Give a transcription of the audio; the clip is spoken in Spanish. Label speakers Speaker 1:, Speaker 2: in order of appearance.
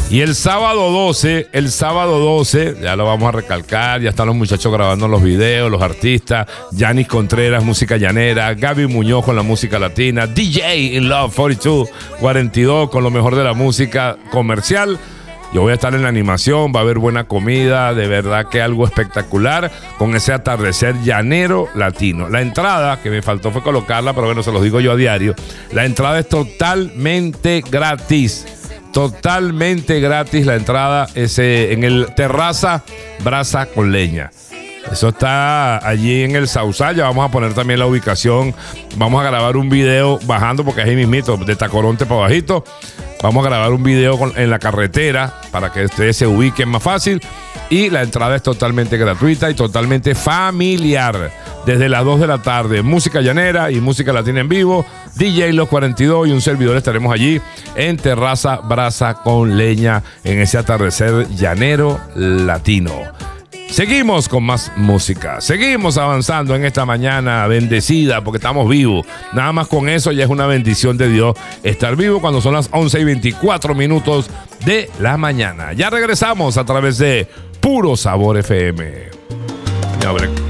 Speaker 1: Y el sábado 12, ya lo vamos a recalcar, ya están los muchachos grabando los videos, los artistas, Yanis Contreras, música llanera, Gaby Muñoz con la música latina, DJ in Love 42 con lo mejor de la música comercial. Yo voy a estar en la animación, va a haber buena comida, de verdad que algo espectacular con ese atardecer llanero latino. La entrada, que me faltó fue colocarla, pero bueno, se los digo yo a diario, la entrada es totalmente gratis. Totalmente gratis la entrada en el Terraza Brasa con Leña. Eso está allí en el Sausal. Ya vamos a poner también la ubicación. Vamos a grabar un video bajando, porque es ahí mismito, de Tacoronte para bajito. Vamos a grabar un video en la carretera para que ustedes se ubiquen más fácil. Y la entrada es totalmente gratuita y totalmente familiar. Desde las 2 de la tarde, música llanera y música latina en vivo. DJ Los 42 y un servidor estaremos allí en Terraza Brasa con Leña en ese atardecer llanero latino. Seguimos con más música, seguimos avanzando en esta mañana bendecida porque estamos vivos. Nada más con eso ya es una bendición de Dios estar vivo cuando son las 11:24 de la mañana. Ya regresamos a través de Puro Sabor FM. Ya,